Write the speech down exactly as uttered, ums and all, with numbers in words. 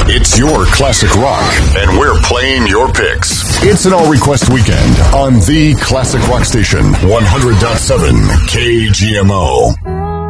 It's your classic rock, and we're playing your picks. It's an all-request weekend on the Classic Rock Station, one hundred point seven K G M O.